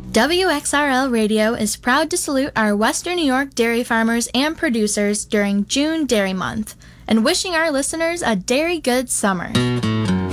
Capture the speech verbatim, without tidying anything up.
W X R L Radio is proud to salute our Western New York dairy farmers and producers during June Dairy Month and wishing our listeners a dairy good summer.